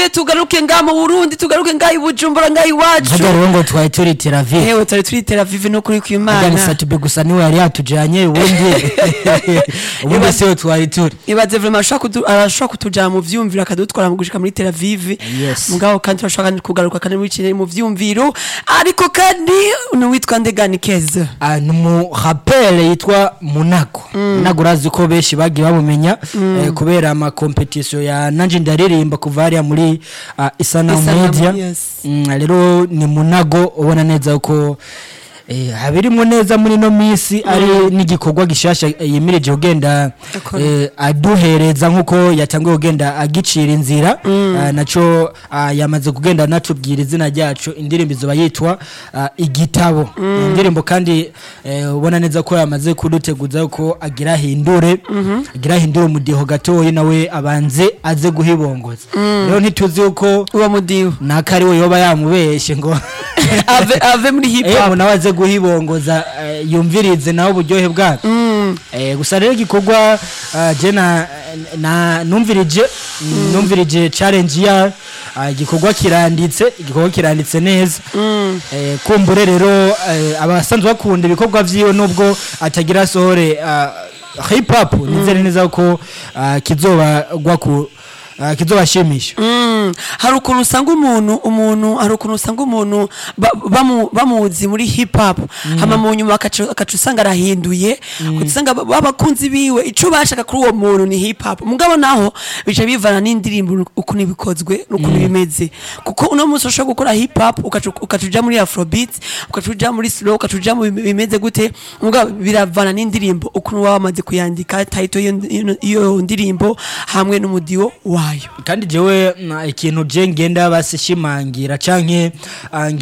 tugaruke nga mu Burundi tugaruke nga ibujumbura nga iwacu Vuga ngo twari turi Tel Aviv. Ewe twari turi Tel Aviv no kuri kw'Imana. Agana tube gusa niwe yari yatujanye ubundi. Ubundi se twari turi. Ibaze vraiment arashaka kutujana mu vyumviro akadutwara mu gushika muri Tel Aviv. Mugabo kandi turashaka kugaruka kandi muri mu vyumviro ariko kandi no witwa Ndegani Keza. Numu rappel yitwa Munago. Munago razi ko beshi bagiye babumenya kubera ama competition ya nanje ndaririmba kuva hariya muri Isana Media. Rero ni Munago ubona neza uko habirimo neza muri no misi ari n'igikorwa gishasha yimirije ugenda aduhereza nkuko yatangiye ugenda agicira inzira naco yamaze kugenda natubwira izina ryacu indirimbo zo bayitwa igitabo indirimbo kandi ubona neza ko yamaze kuduteguza ko agira hindure mudiho gatoyi nawe abanze aze guhibongoza rero ntituzi uko uwo mudiho nakari we yoba yamubeshe ngo ave muri hip hop nawaze guhibongoza yumvirize naho uburyohe bwacu gusa rero gikorwa je numvirije challenge ya gikorwa kiranditse neza kumbure rero abasanzwe bakunda ibikorwa vyiwe nubwo atagira sohore hip hop nizere neza ko kizobashimisha hari ukuntu usanga umuntu bamuzi muri hip hop hama mu nyuma akacu usanga arahinduye usanga babakunzi biwe ico bashaka kuri uwo muntu ni hip hop mugabo naho bice bivana n'indirimbo ukuntu bikozwe n'ukuntu bimeze kuko uno muso ushaka gukora hip hop ukacuja muri afrobeat ukacuja muri slow ukacuja mu bimeze gute mugabo biravana n'indirimbo ukuntu wamaze kuyandika title iyo ndirimbo hamwe n'umudiho wayo kandi jewe ikintu je ngenda basishimangira canke